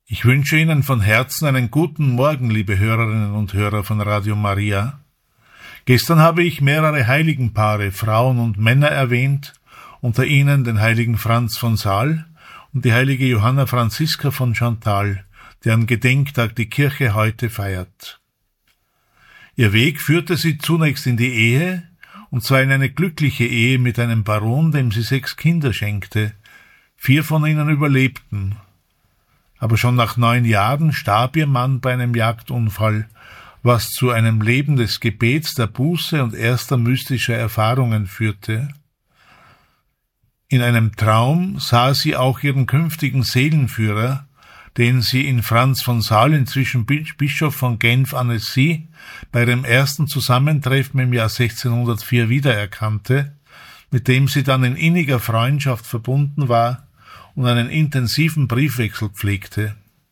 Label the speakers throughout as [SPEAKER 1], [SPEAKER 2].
[SPEAKER 1] Ich wünsche Ihnen von Herzen einen guten Morgen, liebe Hörerinnen und Hörer von Radio Maria. Gestern habe ich mehrere Heiligenpaare, Frauen und Männer erwähnt, unter ihnen den heiligen Franz von Sales und die heilige Johanna Franziska von Chantal, deren Gedenktag die Kirche heute feiert. Ihr Weg führte sie zunächst in die Ehe, und zwar in eine glückliche Ehe mit einem Baron, dem sie 6 Kinder schenkte. 4 von ihnen überlebten. Aber schon nach 9 Jahren starb ihr Mann bei einem Jagdunfall, was zu einem Leben des Gebets, der Buße und erster mystischer Erfahrungen führte. In einem Traum sah sie auch ihren künftigen Seelenführer, den sie in Franz von Sales, inzwischen Bischof von Genf-Annecy, bei ihrem ersten Zusammentreffen im Jahr 1604 wiedererkannte, mit dem sie dann in inniger Freundschaft verbunden war und einen intensiven Briefwechsel pflegte.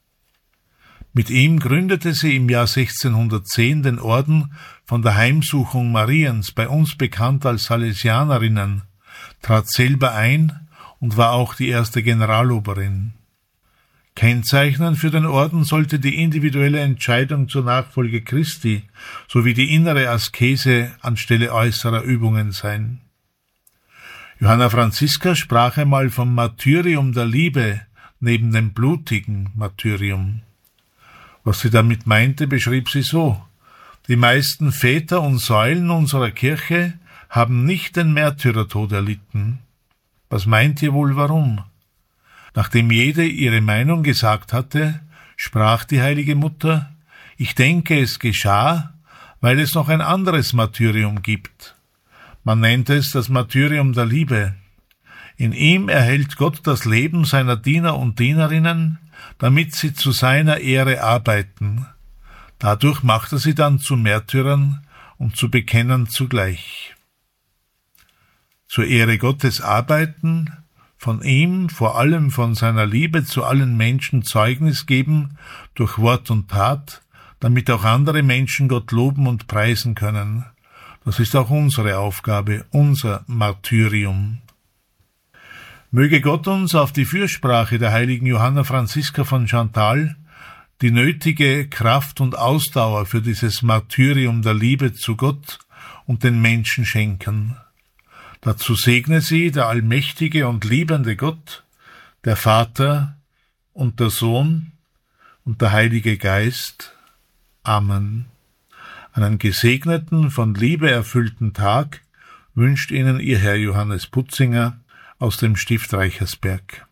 [SPEAKER 1] Mit ihm gründete sie im Jahr 1610 den Orden von der Heimsuchung Mariens, bei uns bekannt als Salesianerinnen, trat selber ein und war auch die erste Generaloberin. Kennzeichnend für den Orden sollte die individuelle Entscheidung zur Nachfolge Christi sowie die innere Askese anstelle äußerer Übungen sein. Johanna Franziska sprach einmal vom Martyrium der Liebe neben dem blutigen Martyrium. Was sie damit meinte, beschrieb sie so: Die meisten Väter und Säulen unserer Kirche haben nicht den Märtyrertod erlitten. Was meint ihr wohl warum? Nachdem jede ihre Meinung gesagt hatte, sprach die heilige Mutter: Ich denke, es geschah, weil es noch ein anderes Martyrium gibt. Man nennt es das Martyrium der Liebe. In ihm erhält Gott das Leben seiner Diener und Dienerinnen, damit sie zu seiner Ehre arbeiten. Dadurch macht er sie dann zu Märtyrern und zu Bekennern zugleich. Zur Ehre Gottes arbeiten, von ihm, vor allem von seiner Liebe zu allen Menschen Zeugnis geben, durch Wort und Tat, damit auch andere Menschen Gott loben und preisen können. Das ist auch unsere Aufgabe, unser Martyrium. Möge Gott uns auf die Fürsprache der heiligen Johanna Franziska von Chantal die nötige Kraft und Ausdauer für dieses Martyrium der Liebe zu Gott und den Menschen schenken. Dazu segne sie der allmächtige und liebende Gott, der Vater und der Sohn und der Heilige Geist. Amen. Einen gesegneten, von Liebe erfüllten Tag wünscht Ihnen Ihr Herr Johannes Putzinger aus dem Stift Reichersberg.